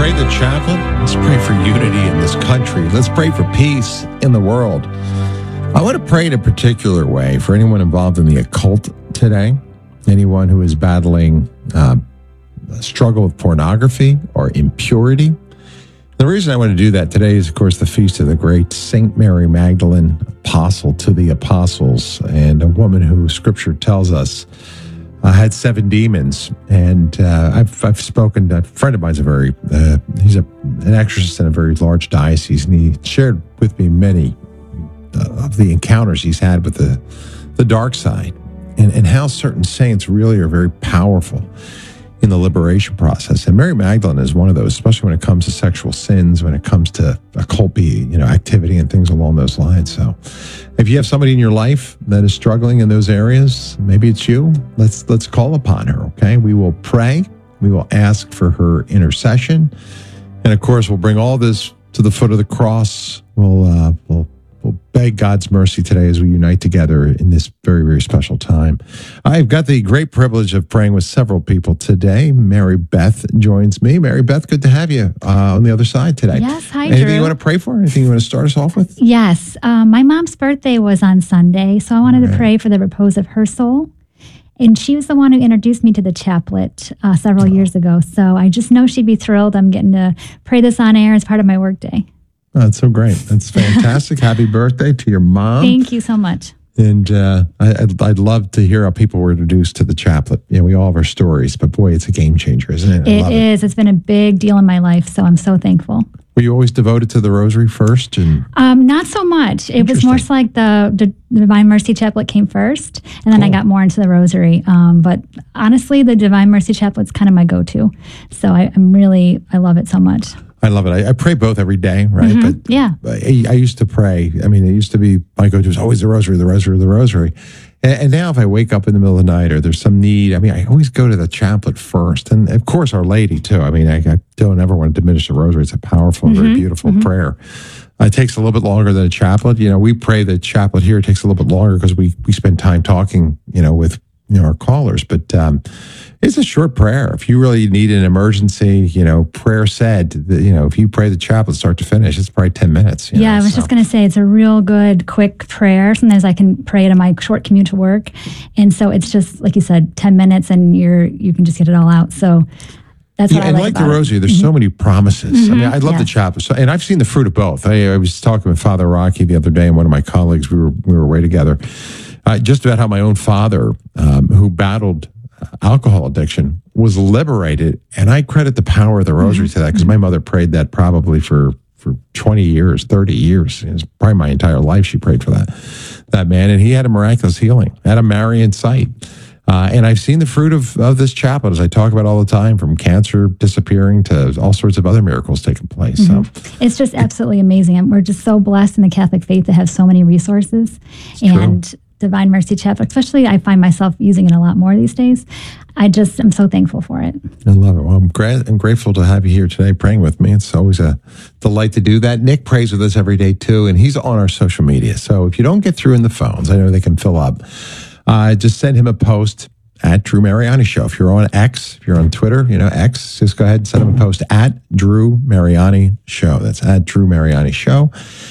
pray the chaplet. Let's pray for unity in this country. Let's pray for peace in the world. I want to pray in a particular way for anyone involved in the occult today, anyone who is battling a struggle with pornography or impurity. The reason I want to do that today is, of course, the feast of the great Saint Mary Magdalene, apostle to the apostles, and a woman who Scripture tells us had 7 demons. And I've spoken to a friend of mine's he's an exorcist in a very large diocese, and he shared with me many of the encounters he's had with the dark side, and how certain saints really are very powerful in the liberation process. And Mary Magdalene is one of those, especially when it comes to sexual sins, when it comes to occult, activity and things along those lines. So if you have somebody in your life that is struggling in those areas, maybe it's you, let's call upon her, okay? We will pray. We will ask for her intercession. And of course, we'll bring all this to the foot of the cross. We'll beg God's mercy today as we unite together in this very, very special time. I've got the great privilege of praying with several people today. Mary Beth joins me. Mary Beth, good to have you on the other side today. Yes, hi, Anything Drew. you want to pray for? Anything you want to start us off with? Yes. My mom's birthday was on Sunday, so I wanted to pray for the repose of her soul. And she was the one who introduced me to the chaplet several years ago. So I just know she'd be thrilled. I'm getting to pray this on air as part of my workday. Oh, that's so great. That's fantastic. Happy birthday to your mom. Thank you so much. And I'd love to hear how people were introduced to the chaplet. We all have our stories, but boy, it's a game changer, isn't it? It is. It's been a big deal in my life, so I'm so thankful. Were you always devoted to the rosary first? And not so much. It was more so like the Divine Mercy Chaplet came first, and then I got more into the rosary. But honestly, the Divine Mercy Chaplet's kind of my go-to. So I love it so much. I love it. I pray both every day, right? Mm-hmm. But yeah. I used to pray. It used to be my go-to was always the rosary, the rosary, the rosary. And now if I wake up in the middle of the night or there's some need, I always go to the chaplet first. And of course, Our Lady too. I don't ever want to diminish the rosary. It's a powerful, very beautiful prayer. It takes a little bit longer than a chaplet. We pray the chaplet here. It takes a little bit longer because we spend time talking, with our callers. But it's a short prayer. If you really need an emergency, prayer said, that, if you pray the chaplet start to finish, it's probably 10 minutes. I was just going to say, it's a real good, quick prayer. Sometimes I can pray it in my short commute to work. And so it's just, like you said, 10 minutes and you can just get it all out. So that's what I like about the rosary, there's so many promises. I love the chaplet. So, and I've seen the fruit of both. I was talking with Father Rocky the other day, and one of my colleagues, we were away together, just about how my own father, who battled alcohol addiction, was liberated. And I credit the power of the rosary to that, because my mother prayed that probably for 20 years, 30 years. It was probably my entire life she prayed for that man. And he had a miraculous healing, had a Marian sight. And I've seen the fruit of this chaplet, as I talk about all the time, from cancer disappearing to all sorts of other miracles taking place. So it's just absolutely amazing. We're just so blessed in the Catholic faith to have so many resources. And Divine Mercy Chaplet, especially, I find myself using it a lot more these days. I'm so thankful for it. I love it. Well, I'm grateful to have you here today praying with me. It's always a delight to do that. Nick prays with us every day too, and he's on our social media. So if you don't get through in the phones, I know they can fill up. Just send him a post at Drew Mariani Show. If you're on X, if you're on Twitter, X, just go ahead and send him a post at Drew Mariani Show. That's at Drew Mariani Show.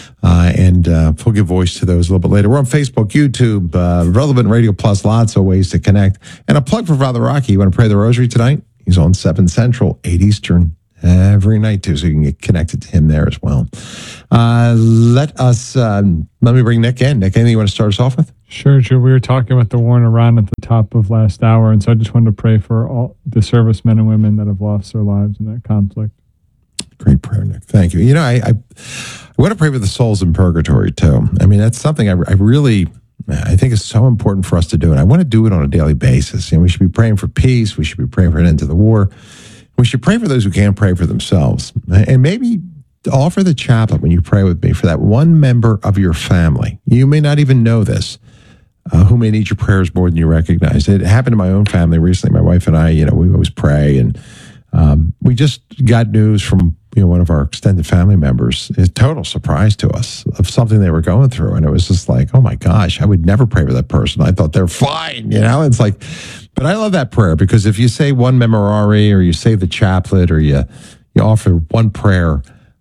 And we'll give voice to those a little bit later. We're on Facebook, YouTube, Relevant Radio Plus, lots of ways to connect. And a plug for Father Rocky. You want to pray the rosary tonight? He's on 7 Central, 8 Eastern every night too, so you can get connected to him there as well. Let me bring Nick in. Nick, anything you want to start us off with? Sure, Drew. We were talking about the war in Iran at the top of last hour, and so I just wanted to pray for all the servicemen and women that have lost their lives in that conflict. Great prayer, Nick. Thank you. I want to pray for the souls in purgatory too. That's something I really think is so important for us to do, and I want to do it on a daily basis. We should be praying for peace. We should be praying for an end to the war. We should pray for those who can't pray for themselves, and maybe offer the chaplet when you pray with me for that one member of your family. You may not even know this, who may need your prayers more than you recognize. It happened to my own family recently. My wife and I, we always pray, and we just got news from one of our extended family members. It's a total surprise to us of something they were going through, and it was just like, oh my gosh, I would never pray for that person. I thought they're fine, It's like, but I love that prayer, because if you say one memorare, or you say the chaplet, or you you offer one prayer,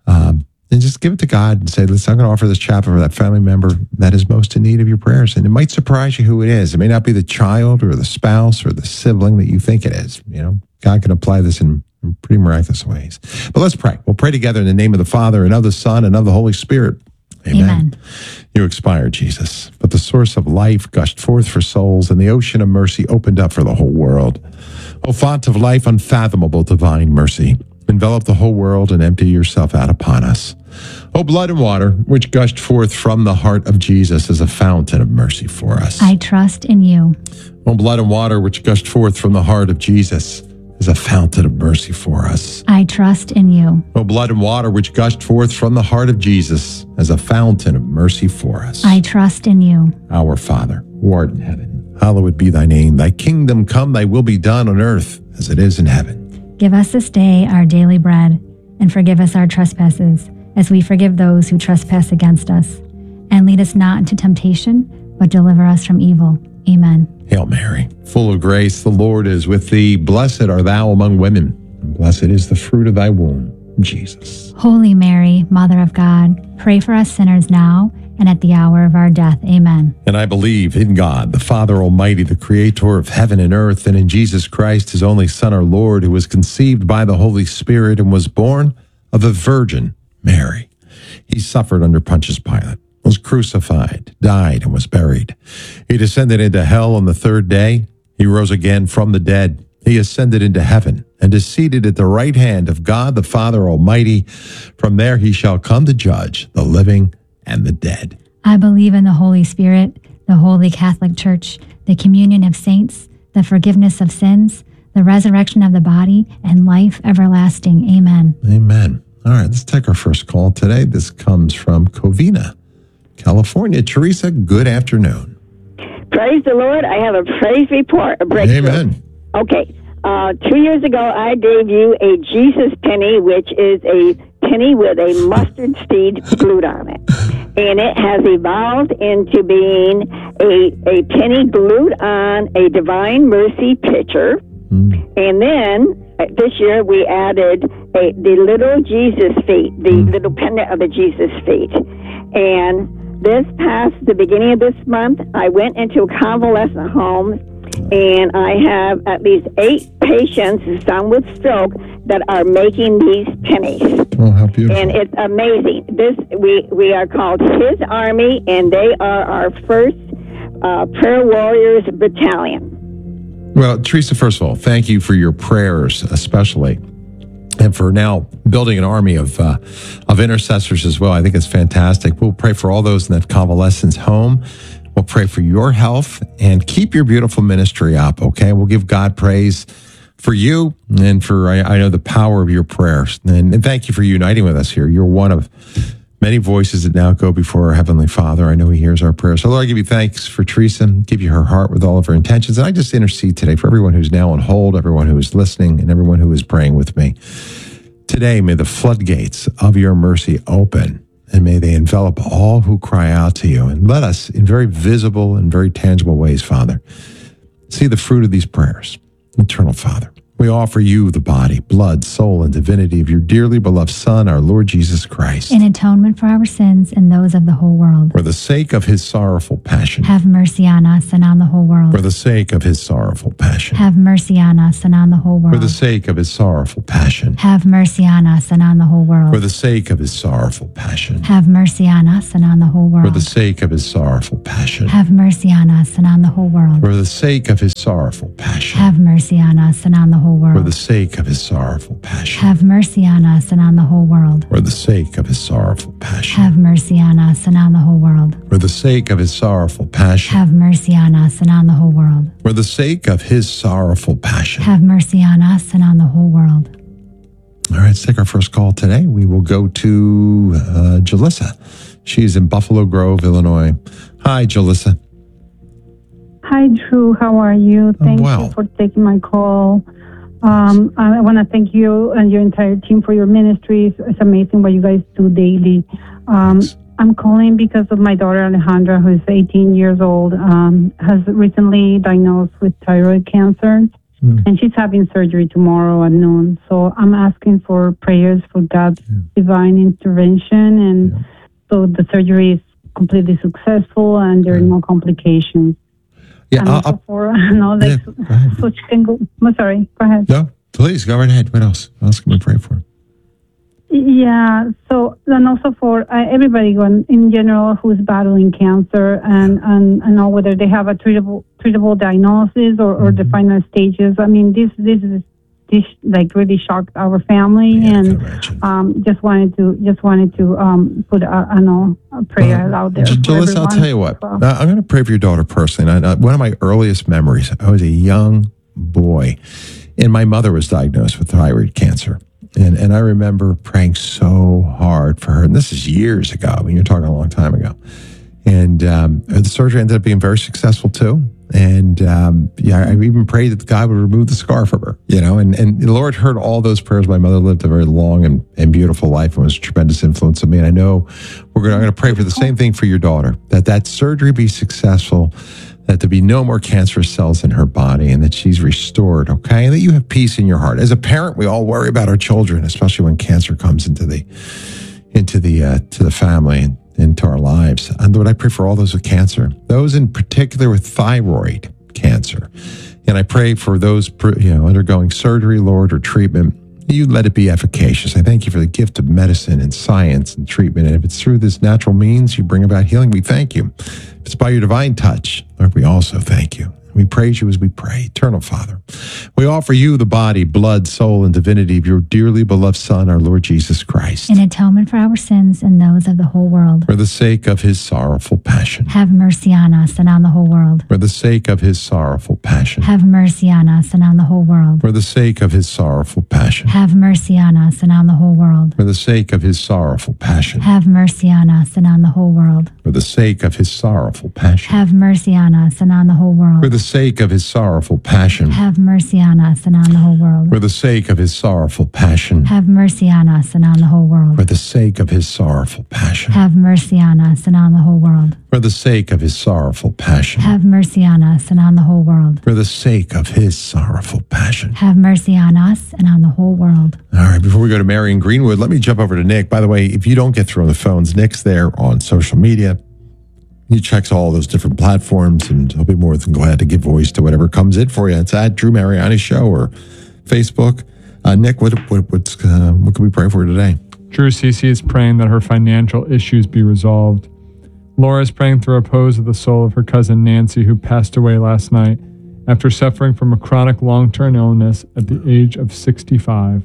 and just give it to God and say, listen, I'm going to offer this chaplet for that family member that is most in need of your prayers. And it might surprise you who it is. It may not be the child or the spouse or the sibling that you think it is. God can apply this in pretty miraculous ways. But let's pray. We'll pray together in the name of the Father and of the Son and of the Holy Spirit. Amen. You expired, Jesus, but the source of life gushed forth for souls, and the ocean of mercy opened up for the whole world. O font of life, unfathomable divine mercy, envelop the whole world and empty yourself out upon us. O blood and water, which gushed forth from the heart of Jesus as a fountain of mercy for us. I trust in you. O blood and water, which gushed forth from the heart of Jesus as a fountain of mercy for us. I trust in you. O blood and water, which gushed forth from the heart of Jesus as a fountain of mercy for us. I trust in you. Our Father, who art in heaven, hallowed be thy name. Thy kingdom come, thy will be done on earth as it is in heaven. Give us this day our daily bread, and forgive us our trespasses, as we forgive those who trespass against us. And lead us not into temptation, but deliver us from evil. Amen. Hail Mary, full of grace, the Lord is with thee. Blessed art thou among women, and blessed is the fruit of thy womb, Jesus. Holy Mary, Mother of God, pray for us sinners now and at the hour of our death. Amen. And I believe in God, the Father Almighty, the creator of heaven and earth, and in Jesus Christ, his only Son, our Lord, who was conceived by the Holy Spirit and was born of a virgin, Mary. He suffered under Pontius Pilate, was crucified, died, and was buried. He descended into hell on the third day. He rose again from the dead. He ascended into heaven and is seated at the right hand of God, the Father Almighty. From there he shall come to judge the living and the dead. I believe in the Holy Spirit, the Holy Catholic Church, the communion of saints, the forgiveness of sins, the resurrection of the body, and life everlasting. Amen. Amen. All right, let's take our first call today. This comes from Covina, California. Teresa, good afternoon. Praise the Lord. I have a praise report, a breakthrough. Amen. Okay. 2 years ago, I gave you a Jesus penny, which is a penny with a mustard seed glued on it. And it has evolved into being a penny glued on a Divine Mercy picture. And then this year we added the little Jesus feet, the little pendant of the Jesus feet. And the beginning of this month, I went into a convalescent home, and I have at least 8 patients, some with stroke, that are making these pennies. Oh, how beautiful. And it's amazing. We are called His Army, and they are our first Prayer Warriors Battalion. Well, Teresa, first of all, thank you for your prayers, especially, and for now building an army of intercessors as well. I think it's fantastic. We'll pray for all those in that convalescence home. We'll pray for your health and keep your beautiful ministry up, okay? We'll give God praise for you and for, I know, the power of your prayers. And thank you for uniting with us here. You're one of many voices that now go before our Heavenly Father. I know He hears our prayers. So, Lord, I give you thanks for Teresa, give you her heart with all of her intentions. And I just intercede today for everyone who's now on hold, everyone who is listening, and everyone who is praying with me. Today, may the floodgates of your mercy open, and may they envelop all who cry out to you. And let us, in very visible and very tangible ways, Father, see the fruit of these prayers. Eternal Father, we offer you the body, blood, soul, and divinity of your dearly beloved Son, our Lord Jesus Christ. In atonement for our sins and those of the whole world. For the sake of his sorrowful passion. Have mercy on us and on the whole world. For the sake of his sorrowful passion. Have mercy on us and on the whole world. For the sake of his sorrowful passion. Have mercy on us and on the whole world. For the sake of his sorrowful passion. Have mercy on us and on the whole world. For the sake of his sorrowful passion. Have mercy on us and on the whole world. For the sake of his sorrowful passion. Have mercy on us and on the whole world. For the sake of his sorrowful passion. Have mercy on us and on the whole world. For the sake of his sorrowful passion. Have mercy on us and on the whole world. For the sake of his sorrowful passion. Have mercy on us and on the whole world. For the sake of his sorrowful passion. Have mercy on us and on the whole world. All right, let's take our first call today. We will go to Jalissa. She's in Buffalo Grove, Illinois. Hi, Jalissa. Hi, Drew. How are you? Thank you for taking my call. I want to thank you and your entire team for your ministries. It's amazing what you guys do daily. I'm calling because of my daughter Alejandra, who is 18 years old, has recently diagnosed with thyroid cancer. And she's having surgery tomorrow at noon. So I'm asking for prayers for God's divine intervention, and so the surgery is completely successful and there are no complications. Yeah, and also so she can go. I'm sorry, go ahead. No, please go right ahead. What else? What else can we pray for? Yeah, so, and also for everybody in general who's battling cancer and know whether they have a treatable diagnosis or the final stages. I mean, this like really shocked our family, and just wanted to put a prayer out there. Jalissa, I'll tell you what. I'm going to pray for your daughter personally. One of my earliest memories, I was a young boy, and my mother was diagnosed with thyroid cancer. And I remember praying so hard for her. And this is years ago. I mean, you're talking a long time ago. And the surgery ended up being very successful too. And I even prayed that God would remove the scar from her, and the Lord heard all those prayers. My mother lived a very long and beautiful life and was a tremendous influence on me. And I know I'm going to pray for the same thing for your daughter, that surgery be successful, that there be no more cancerous cells in her body, and that she's restored, okay? And that you have peace in your heart. As a parent, we all worry about our children, especially when cancer comes into the family and into our lives. And Lord, I pray for all those with cancer, those in particular with thyroid cancer. And I pray for those undergoing surgery, Lord, or treatment. You let it be efficacious. I thank you for the gift of medicine and science and treatment. And if it's through this natural means you bring about healing, we thank you. If it's by your divine touch, Lord, we also thank you. We praise you as we pray. Eternal Father, we offer you the body, blood, soul, and divinity of your dearly beloved Son, our Lord Jesus Christ. In atonement for our sins and those of the whole world. For the sake of his sorrowful passion. Have mercy on us and on the whole world. For the sake of his sorrowful passion. Have mercy on us and on the whole world. For the sake of his sorrowful passion. Have mercy on us and on the whole world. For the sake of his sorrowful passion. Have mercy on us and on the whole world. For the sake of his sorrowful passion. Have mercy on us and on the whole world. For the sake of his sorrowful passion. Have mercy on us and on the whole world. For the sake of his sorrowful passion. Have mercy on us and on the whole world. For the sake of his sorrowful passion. Have mercy on us and on the whole world. For the sake of his sorrowful passion. Have mercy on us and on the whole world. For the sake of his sorrowful passion. Have mercy on us and on the whole world. All right, before we go to Mary in Greenwood, let me jump over to Nick. By the way, if you don't get through on the phones, Nick's there on social media. He checks all those different platforms, and he'll be more than glad to give voice to whatever comes in for you. It's at Drew Mariani Show or Facebook. Nick, what can we pray for today? Drew Cece is praying that her financial issues be resolved. Laura is praying for repose of the soul of her cousin Nancy, who passed away last night after suffering from a chronic long-term illness at the age of 65.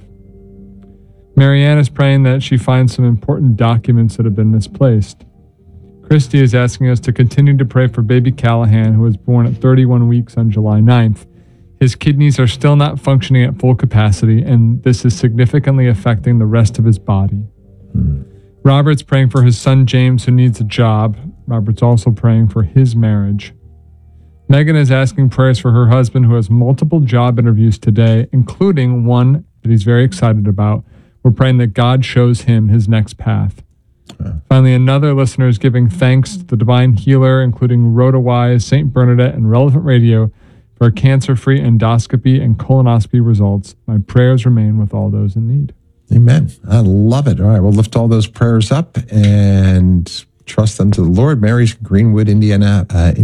Marianne is praying that she finds some important documents that have been misplaced. Christy is asking us to continue to pray for baby Callahan, who was born at 31 weeks on July 9th. His kidneys are still not functioning at full capacity, and this is significantly affecting the rest of his body. Robert's praying for his son James, who needs a job. Robert's also praying for his marriage. Megan is asking prayers for her husband, who has multiple job interviews today, including one that he's very excited about. We're praying that God shows him his next path. Finally, another listener is giving thanks to the divine healer, including RotaWise, St. Bernadette, and Relevant Radio for cancer-free endoscopy and colonoscopy results. My prayers remain with all those in need. Amen. I love it. All right, we'll lift all those prayers up and trust them to the Lord. Mary's Greenwood, Indiana.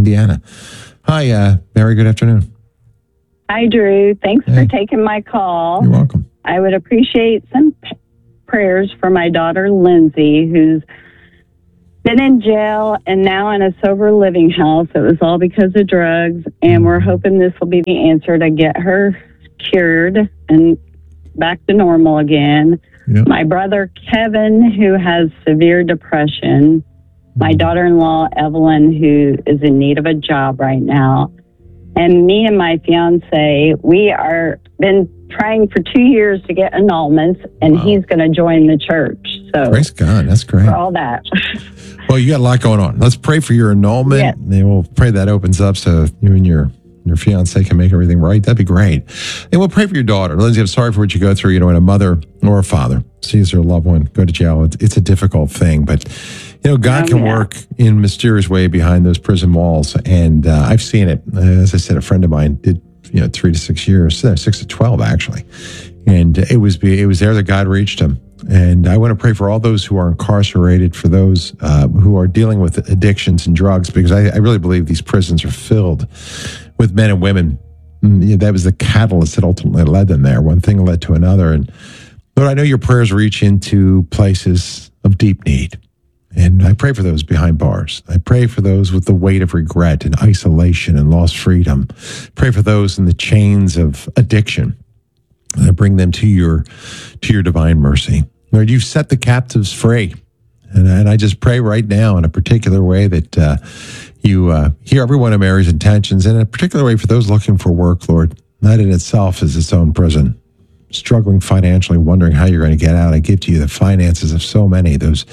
Hi, Mary. Good afternoon. Hi, Drew. Thanks for taking my call. You're welcome. I would appreciate some prayers for my daughter, Lindsay, who's been in jail and now in a sober living house. It was all because of drugs, and we're hoping this will be the answer to get her cured and back to normal again. Yep. My brother, Kevin, who has severe depression. My daughter-in-law, Evelyn, who is in need of a job right now. And me and my fiance, we are been trying for 2 years to get annulments, and he's going to join the church. So praise God, that's great. For all that. Well, you got a lot going on. Let's pray for your annulment. Yes. And we'll pray that opens up so you and your fiance can make everything right. That'd be great. And we'll pray for your daughter. Lindsay, I'm sorry for what you go through. When a mother or a father sees their loved one go to jail, it's a difficult thing. But, God can work in a mysterious way behind those prison walls. And I've seen it. As I said, a friend of mine did, 3 to 6 years, 6 to 12 actually. And it was there that God reached him. And I want to pray for all those who are incarcerated, for those who are dealing with addictions and drugs, because I really believe these prisons are filled with men and women. That was the catalyst that ultimately led them there. One thing led to another. And Lord, I know your prayers reach into places of deep need. And I pray for those behind bars. I pray for those with the weight of regret and isolation and lost freedom. Pray for those in the chains of addiction. I bring them to your divine mercy. Lord, you've set the captives free. And I just pray right now in a particular way that you hear every one of Mary's intentions, and in a particular way for those looking for work, Lord. That in itself is its own prison. Struggling financially, wondering how you're going to get out. I give to you the finances of so many, those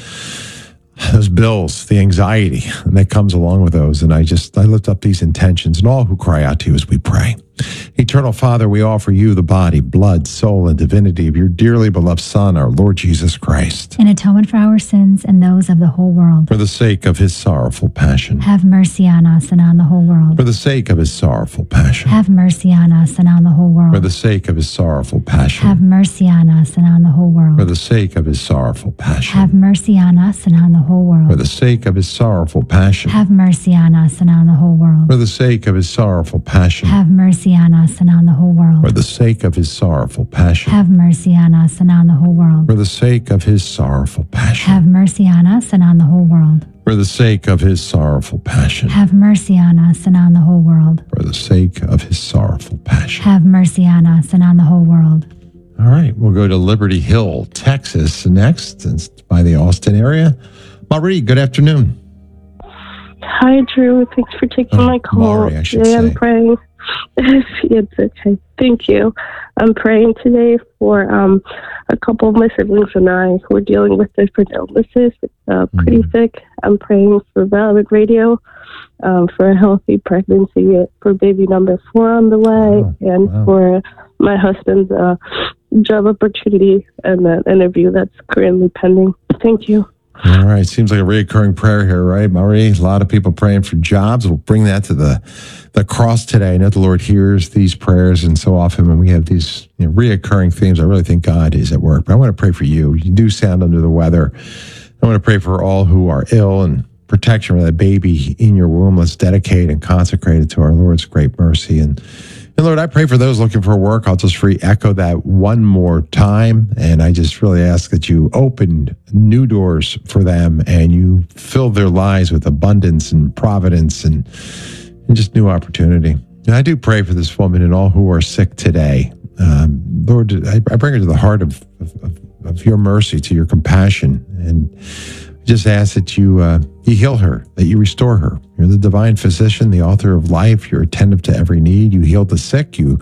bills, the anxiety that comes along with those. And I lift up these intentions and all who cry out to you as we pray. Eternal Father, we offer you the body, blood, soul, and divinity of your dearly beloved Son, our Lord Jesus Christ. In atonement for our sins and those of the whole world. For the sake of his sorrowful passion. Have mercy on us and on the whole world. For the sake of his sorrowful passion. Have mercy on us and on the whole world. For the sake of his sorrowful passion. Have mercy on us and on the whole world. For the sake of his sorrowful passion. Have mercy on us and on the whole world. For the sake of his sorrowful passion. Have mercy on us and on the whole world. For the sake of his sorrowful passion. Have mercy on us and on the whole world. For the sake of his sorrowful passion. Have mercy on us and on the whole world. For the sake of his sorrowful passion. Have mercy on us and on the whole world. For the sake of his sorrowful passion. Have mercy on us and on the whole world. For the sake of his sorrowful passion. Have mercy on us and on the whole world. All right, we'll go to Liberty Hill, Texas next. It's by the Austin area. Marie, good afternoon. Hi, Drew. Thanks for taking my call. Maury, I should today say. I'm praying. It's okay. Thank you. I'm praying today for a couple of my siblings and I who are dealing with different illnesses, pretty sick. I'm praying for Velvet Radio, for a healthy pregnancy, for baby number 4 on the way, for my husband's job opportunity and the interview that's currently pending. Thank you. All right. Seems like a recurring prayer here, right, Marie? A lot of people praying for jobs. We'll bring that to the cross today. I know the Lord hears these prayers, and so often when we have these reoccurring themes, I really think God is at work. But I want to pray for you. You do sound under the weather. I want to pray for all who are ill and protection for that baby in your womb. Let's dedicate and consecrate it to our Lord's great mercy. And Lord, I pray for those looking for work. I'll just re-echo that one more time. And I just really ask that you open new doors for them and you fill their lives with abundance and providence and just new opportunity. And I do pray for this woman and all who are sick today. Lord, I bring her to the heart of your mercy, to your compassion. And just ask that you heal her, that you restore her. You're the divine physician, the author of life. You're attentive to every need. You heal the sick. You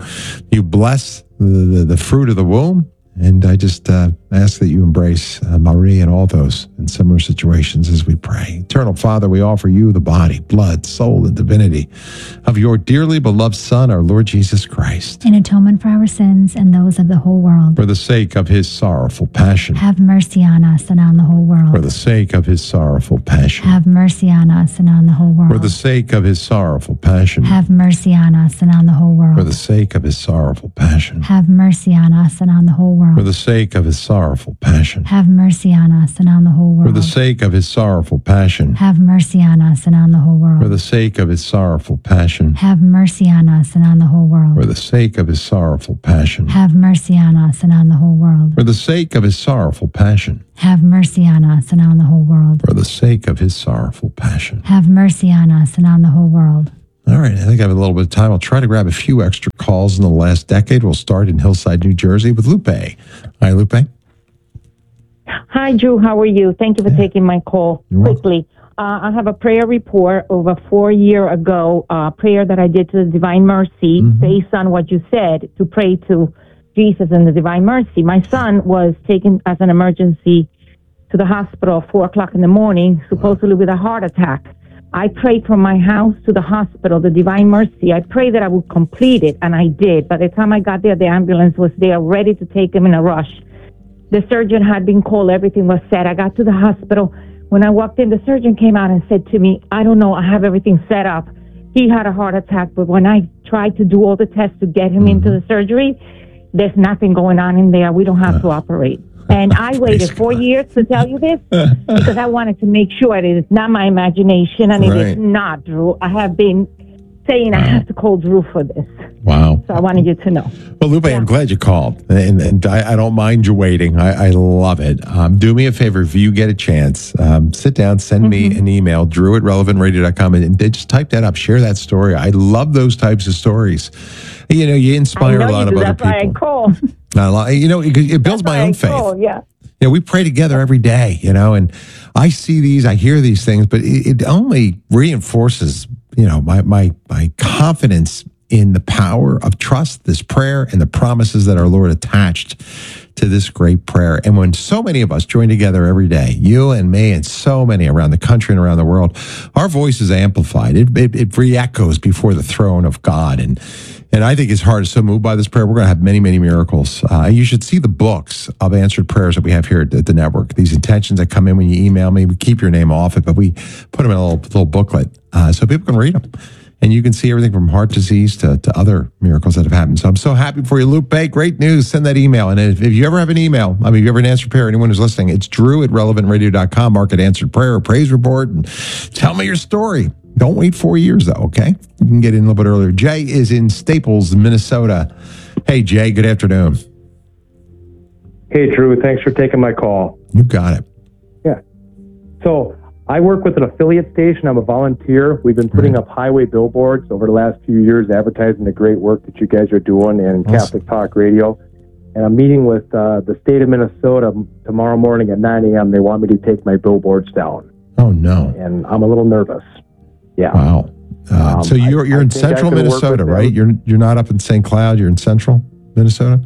bless the fruit of the womb. And I just ask that you embrace Marie and all those in similar situations as we pray. Eternal Father, we offer you the body, blood, soul, and divinity of your dearly beloved Son, our Lord Jesus Christ. In atonement for our sins and those of the whole world. For the sake of his sorrowful passion. Have mercy on us and on the whole world. For the sake of his sorrowful passion. Have mercy on us and on the whole world. For the sake of his sorrowful passion. Have mercy on us and on the whole world. For the sake of his sorrowful passion. Have mercy on us and on the whole world. For the sake of his sorrowful passion. Have mercy on us and on the whole world. For the sake of his sorrowful passion. Have mercy on us and on the whole world. For the sake of his sorrowful passion. Have mercy on us and on the whole world. For the sake of his sorrowful passion. Have mercy on us and on the whole world. For the sake of his sorrowful passion. Have mercy on us and on the whole world. For the sake of his sorrowful passion. Have mercy on us and on the whole world. All right, I think I have a little bit of time. I'll try to grab a few extra calls in the last decade. We'll start in Hillside, New Jersey with Lupe. Hi, Lupe. Hi, Drew. How are you? Thank you for taking my call. Quickly, I have a prayer report over 4 years ago, prayer that I did to the Divine Mercy based on what you said, to pray to Jesus and the Divine Mercy. My son was taken as an emergency to the hospital at 4 o'clock in the morning, supposedly with a heart attack. I prayed from my house to the hospital, the Divine Mercy. I prayed that I would complete it, and I did. By the time I got there, the ambulance was there ready to take him in a rush. The surgeon had been called. Everything was set. I got to the hospital. When I walked in, the surgeon came out and said to me, I don't know, I have everything set up. He had a heart attack, but when I tried to do all the tests to get him into the surgery. There's nothing going on in there. We don't have to operate. And I waited 4 years to tell you this because I wanted to make sure it is not my imagination and it is not, Drew. I have been saying I have to call Drew for this. Wow. So I wanted you to know. Well, Lupe, I'm glad you called. And I don't mind you waiting. I love it. Do me a favor, if you get a chance, sit down, send me an email, drew@relevantradio.com, and just type that up. Share that story. I love those types of stories. You know, you inspire a lot of other people. That's why I call. You know, it builds my own faith. Yeah. You know, we pray together every day, you know, and I see these, I hear these things, but it only reinforces, you know, my confidence in the power of trust, this prayer, and the promises that our Lord attached to this great prayer. And when so many of us join together every day, you and me and so many around the country and around the world, our voice is amplified. It re-echoes before the throne of God. And I think his heart is so moved by this prayer. We're going to have many, many miracles. You should see the books of answered prayers that we have here at the network. These intentions that come in when you email me, we keep your name off it, but we put them in a little booklet so people can read them. And you can see everything from heart disease to other miracles that have happened. So I'm so happy for you, Lupe. Great news. Send that email. And if you ever have an email, I mean, if you ever an answered prayer, anyone who's listening, it's drew@relevantradio.com. Mark it answered prayer or praise report and tell me your story. Don't wait 4 years, though, okay? You can get in a little bit earlier. Jay is in Staples, Minnesota. Hey, Jay, good afternoon. Hey, Drew. Thanks for taking my call. You got it. Yeah. So I work with an affiliate station. I'm a volunteer. We've been putting up highway billboards over the last few years advertising the great work that you guys are doing in Catholic Talk Radio. And I'm meeting with the state of Minnesota tomorrow morning at 9 a.m. They want me to take my billboards down. Oh, no. And I'm a little nervous. Yeah. Wow. So you're in central Minnesota, right? You're not up in St. Cloud. You're in central Minnesota?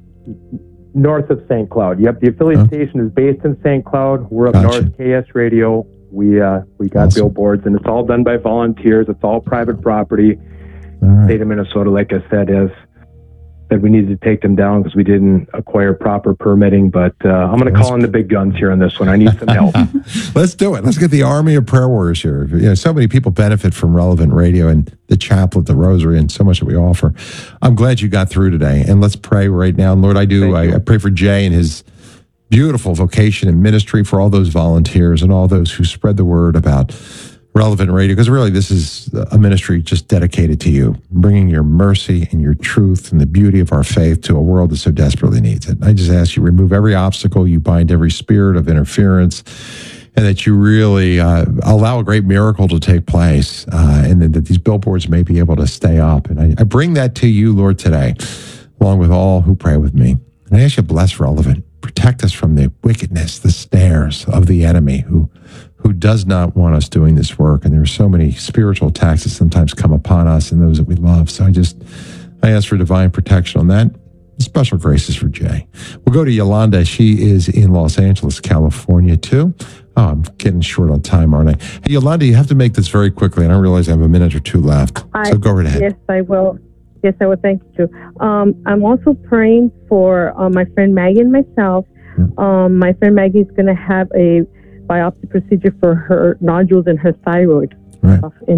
North of St. Cloud. Yep. The affiliate station is based in St. Cloud. We're up north, KS Radio. We got billboards, and it's all done by volunteers. It's all private property. The state of Minnesota, like I said, has said we needed to take them down because we didn't acquire proper permitting. But I'm going to call in the big guns here on this one. I need some help. Let's do it. Let's get the army of prayer warriors here. You know, so many people benefit from Relevant Radio and the chaplet, the rosary, and so much that we offer. I'm glad you got through today. And let's pray right now. And Lord, I pray for Jay and his beautiful vocation and ministry, for all those volunteers and all those who spread the word about Relevant Radio, because really this is a ministry just dedicated to you, bringing your mercy and your truth and the beauty of our faith to a world that so desperately needs it. I just ask you, remove every obstacle, you bind every spirit of interference, and that you really allow a great miracle to take place, and that these billboards may be able to stay up. And I bring that to you, Lord, today, along with all who pray with me. And I ask you to bless Relevant. Protect us from the wickedness, the snares of the enemy who does not want us doing this work. And there are so many spiritual attacks that sometimes come upon us and those that we love. So I ask for divine protection on that. Special graces for Jay. We'll go to Yolanda. She is in Los Angeles, California, too. Oh, I'm getting short on time, aren't I? Hey, Yolanda, you have to make this very quickly. And I realize I have a minute or two left. So go right ahead. Yes, I will. Yes, I will. Thank you. I'm also praying for my friend Maggie and myself. My friend Maggie is going to have a biopsy procedure for her nodules in her thyroid in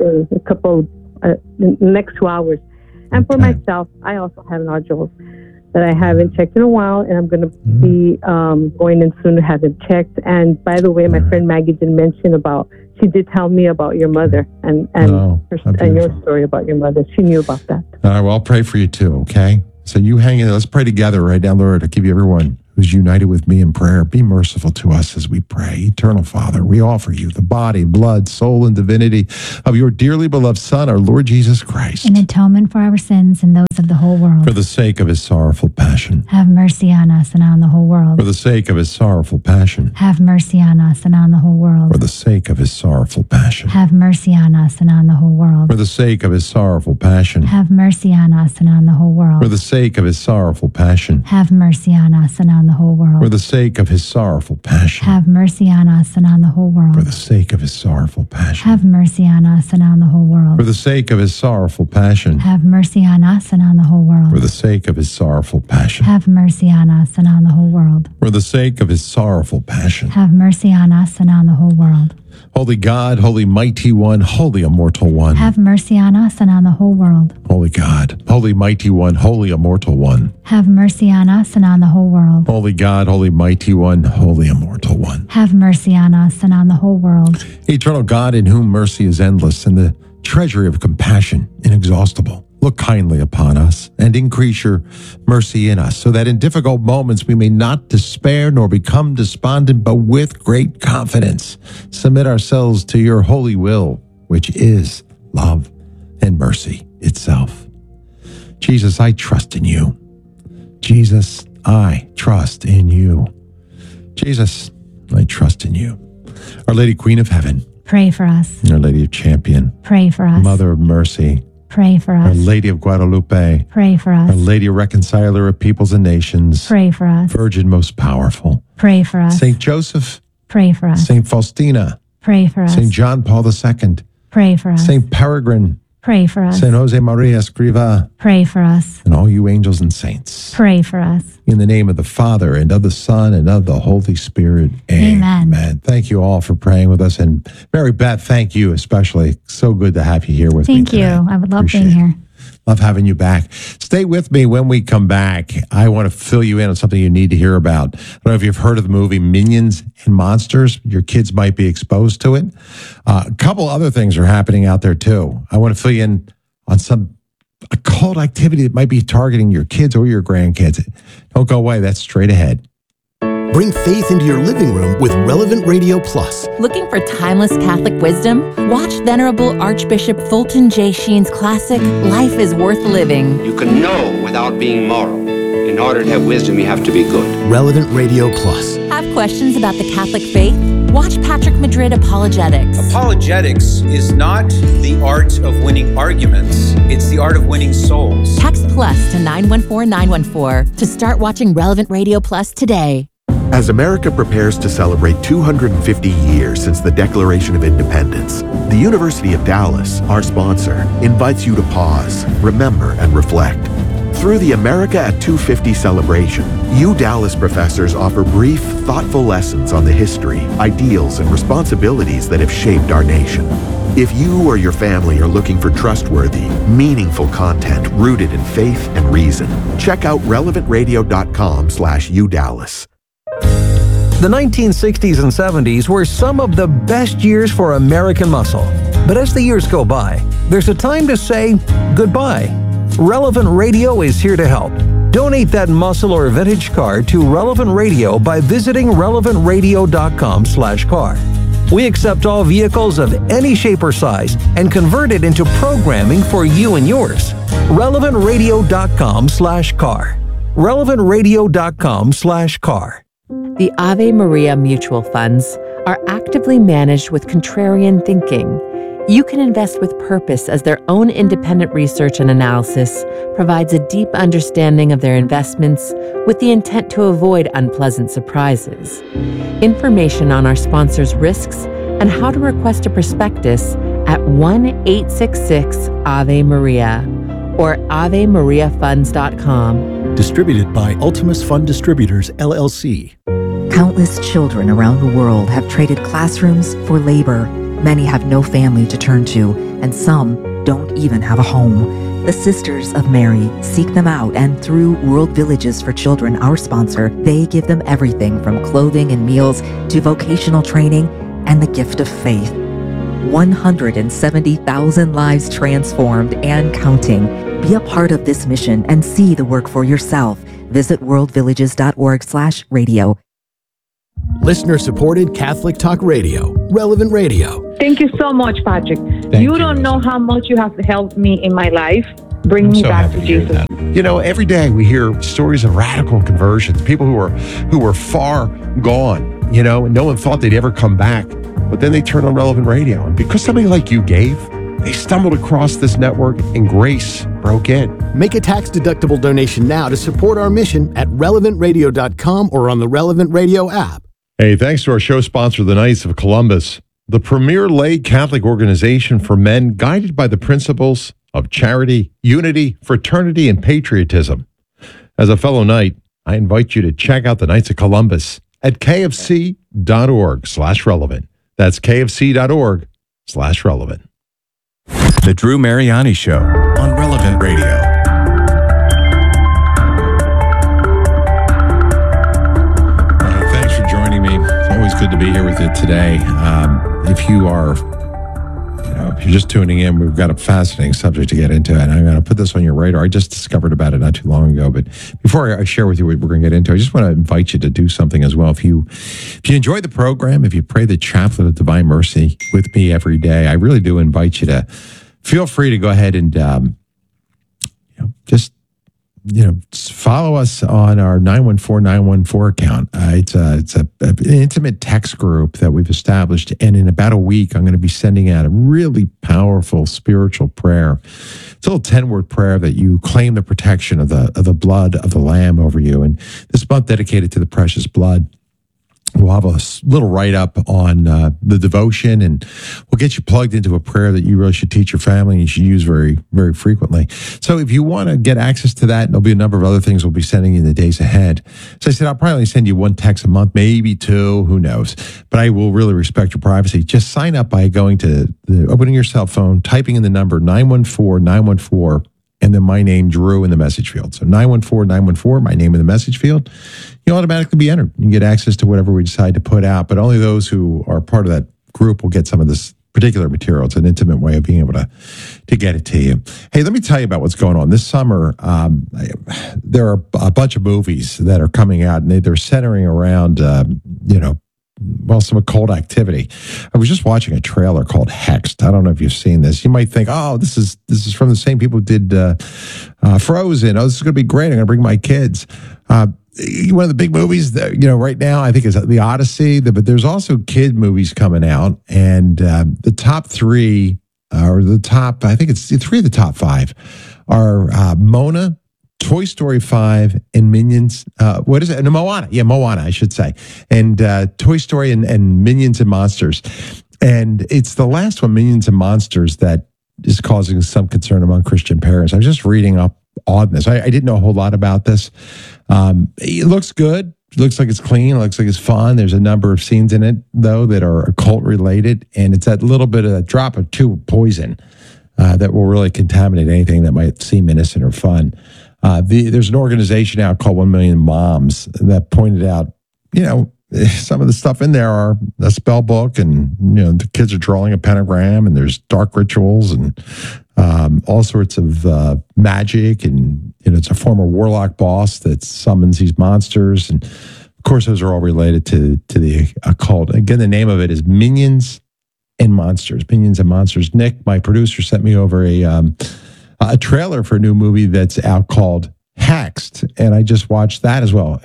the next 2 hours. And for myself, I also have nodules that I haven't checked in a while, and I'm going to be going in soon to have them checked. And by the way, my friend Maggie did mention she did tell me about your mother and your story about your mother. She knew about that. All right, well, I'll pray for you too, okay? So you hang in there. Let's pray together right now, Lord. I'll give you everyone who's united with me in prayer. Be merciful to us as we pray. Eternal Father, we offer you the body, blood, soul, and divinity of your dearly beloved Son, our Lord Jesus Christ. An atonement for our sins and those of the whole world. For the sake of his sorrowful passion. Have mercy on us and on the whole world. For the sake of his sorrowful passion. Have mercy on us and on the whole world. For the sake of his sorrowful passion. Have mercy on us and on the whole world. For the sake of his sorrowful passion. Have mercy on us and on the whole world. For the sake of his sorrowful passion. Have mercy on us and on the whole world. For the sake of his sorrowful passion. Have mercy on us and on the whole world. For the sake of his sorrowful passion. Have mercy on us and on the whole world. For the sake of his sorrowful passion. Have mercy on us and on the whole world. For the sake of his sorrowful passion. Have mercy on us and on the whole world. For the sake of his sorrowful passion. Have mercy on us and on the whole world. Holy God, Holy Mighty One, Holy Immortal One. Have mercy on us and on the whole world. Holy God, Holy Mighty One, Holy Immortal One. Have mercy on us and on the whole world. Holy God, Holy Mighty One, Holy Immortal One. Have mercy on us and on the whole world. Eternal God, in whom mercy is endless and the treasury of compassion inexhaustible. Look kindly upon us and increase your mercy in us, so that in difficult moments we may not despair nor become despondent, but with great confidence submit ourselves to your holy will, which is love and mercy itself. Jesus, I trust in you. Jesus, I trust in you. Jesus, I trust in you. Our Lady Queen of Heaven, pray for us. Our Lady of Champion, pray for us. Mother of Mercy, pray for us. Our Lady of Guadalupe, pray for us. Our Lady Reconciler of Peoples and Nations, pray for us. Virgin most powerful, pray for us. Saint Joseph, pray for us. Saint Faustina, pray for us. Saint John Paul II, pray for us. Saint Peregrine, pray for us. Saint Jose Maria Escriva, pray for us. And all you angels and saints, pray for us. In the name of the Father, and of the Son, and of the Holy Spirit. Amen. Amen. Thank you all for praying with us. And Mary Beth, thank you especially. So good to have you here with me Thank today. you. I would love Appreciate being here. Love having you back. Stay with me when we come back. I want to fill you in on something you need to hear about. I don't know if you've heard of the movie Minions and Monsters. Your kids might be exposed to it. A couple other things are happening out there too. I want to fill you in on some occult activity that might be targeting your kids or your grandkids. Don't go away. That's straight ahead. Bring faith into your living room with Relevant Radio Plus. Looking for timeless Catholic wisdom? Watch Venerable Archbishop Fulton J. Sheen's classic, Life is Worth Living. You can know without being moral. In order to have wisdom, you have to be good. Relevant Radio Plus. Have questions about the Catholic faith? Watch Patrick Madrid Apologetics. Apologetics is not the art of winning arguments. It's the art of winning souls. Text plus to 914-914 to start watching Relevant Radio Plus today. As America prepares to celebrate 250 years since the Declaration of Independence, the University of Dallas, our sponsor, invites you to pause, remember, and reflect. Through the America at 250 celebration, Dallas professors offer brief, thoughtful lessons on the history, ideals, and responsibilities that have shaped our nation. If you or your family are looking for trustworthy, meaningful content rooted in faith and reason, check out relevantradio.com/UDallas. The 1960s and 70s were some of the best years for American muscle. But as the years go by, there's a time to say goodbye. Relevant Radio is here to help. Donate that muscle or vintage car to Relevant Radio by visiting relevantradio.com/car. We accept all vehicles of any shape or size and convert it into programming for you and yours. relevantradio.com/car. relevantradio.com/car. The Ave Maria mutual funds are actively managed with contrarian thinking. You can invest with purpose as their own independent research and analysis provides a deep understanding of their investments with the intent to avoid unpleasant surprises. Information on our sponsors' risks and how to request a prospectus at 1-866-AVE-MARIA or AveMariaFunds.com. Distributed by Ultimus Fund Distributors, LLC. Countless children around the world have traded classrooms for labor. Many have no family to turn to, and some don't even have a home. The Sisters of Mary seek them out, and through World Villages for Children, our sponsor, they give them everything from clothing and meals to vocational training and the gift of faith. 170,000 lives transformed and counting. Be a part of this mission and see the work for yourself. Visit worldvillages.org/radio. Listener-supported Catholic Talk Radio, Relevant Radio. Thank you so much, Patrick. You don't know how much you have helped me in my life. Bring me back to Jesus. You know, every day we hear stories of radical conversions, people who were far gone, you know, and no one thought they'd ever come back. But then they turned on Relevant Radio. And because somebody like you gave, they stumbled across this network and grace broke in. Make a tax-deductible donation now to support our mission at relevantradio.com or on the Relevant Radio app. Hey, thanks to our show sponsor, the Knights of Columbus, the premier lay Catholic organization for men guided by the principles of charity, unity, fraternity, and patriotism. As a fellow Knight, I invite you to check out the Knights of Columbus at kfc.org/relevant. That's kfc.org/relevant. The Drew Mariani Show on Relevant Radio. Thanks for joining me. It's always good to be here with you today. If you are, if you're just tuning in, we've got a fascinating subject to get into, and I'm going to put this on your radar. I just discovered about it not too long ago, but before I share with you what we're going to get into, I just want to invite you to do something as well. If you enjoy the program, if you pray the Chaplet of Divine Mercy with me every day, I really do invite you to feel free to go ahead and just follow us on our 914-914 account. It's an intimate text group that we've established, and in about a week, I'm going to be sending out a really powerful spiritual prayer. It's a little 10-word prayer that you claim the protection of the blood of the Lamb over you, and this month dedicated to the precious blood. We'll have a little write-up on the devotion, and we'll get you plugged into a prayer that you really should teach your family and you should use very, very frequently. So if you want to get access to that, there'll be a number of other things we'll be sending you in the days ahead. So I said, I'll probably send you one text a month, maybe two, who knows. But I will really respect your privacy. Just sign up by going to opening your cell phone, typing in the number 914-914, and then my name, Drew, in the message field. So 914-914, my name in the message field. You'll automatically be entered. You can get access to whatever we decide to put out, but only those who are part of that group will get some of this particular material. It's an intimate way of being able to get it to you. Hey, let me tell you about what's going on. This summer, there are a bunch of movies that are coming out, and they're centering around, some occult activity. I was just watching a trailer called Hexed. I don't know if you've seen this. You might think, oh, this is from the same people who did Frozen. Oh, this is going to be great. I'm going to bring my kids. One of the big movies that, right now, I think is The Odyssey, but there's also kid movies coming out. And the top three, I think it's three of the top five, are Mona, Toy Story 5, and Minions. What is it? No, Moana. Yeah, Moana, I should say. And Toy Story and Minions and Monsters. And it's the last one, Minions and Monsters, that is causing some concern among Christian parents. I was just reading up on this. I didn't know a whole lot about this. It looks good. It looks like it's clean. It looks like it's fun. There's a number of scenes in it, though, that are occult related. And it's that little bit of a drop or two of poison that will really contaminate anything that might seem innocent or fun. There's an organization out called 1 Million Moms that pointed out, some of the stuff in there are a spell book, and, the kids are drawing a pentagram, and there's dark rituals and all sorts of magic, and it's a former warlock boss that summons these monsters, and of course those are all related to the occult. Again, the name of it is Minions and Monsters. Minions and Monsters. Nick, my producer, sent me over a trailer for a new movie that's out called Hexed, and I just watched that as well.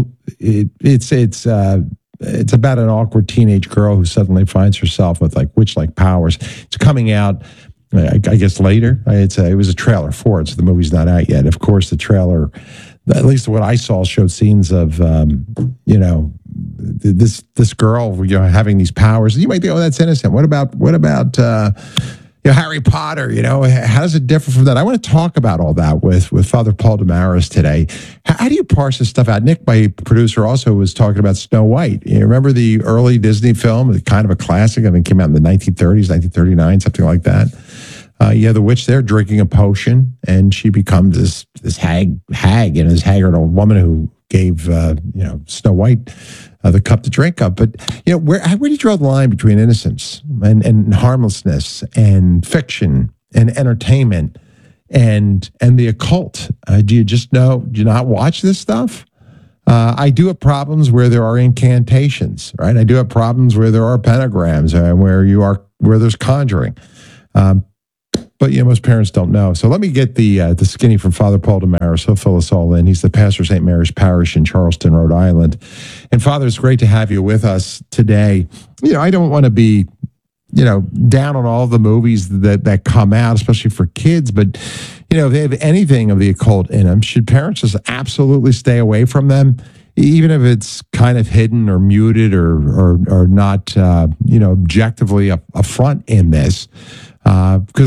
It's about an awkward teenage girl who suddenly finds herself with witch-like powers. It's coming out, I guess, later. It was a trailer for it, so the movie's not out yet. Of course, the trailer, at least what I saw, showed scenes of this girl having these powers. And you might think, oh, that's innocent. What about Harry Potter? How does it differ from that? I want to talk about all that with Father Paul Damaris today. How do you parse this stuff out? Nick, my producer, also was talking about Snow White. You remember the early Disney film, kind of a classic? I think it came out in the 1930s, 1939, something like that. You have the witch there drinking a potion, and she becomes this hag, this haggard old woman who gave Snow White the cup to drink of. But where do you draw the line between innocence and harmlessness and fiction and entertainment and the occult? Do you not watch this stuff? I do have problems where there are incantations, right? I do have problems where there are pentagrams, where there's conjuring. But most parents don't know. So let me get the skinny from Father Paul Damaris. He'll fill us all in. He's the pastor of St. Mary's Parish in Charleston, Rhode Island. And Father, it's great to have you with us today. I don't want to be, down on all the movies that come out, especially for kids. But, if they have anything of the occult in them, should parents just absolutely stay away from them? Even if it's kind of hidden or muted or not, objectively upfront in this. Because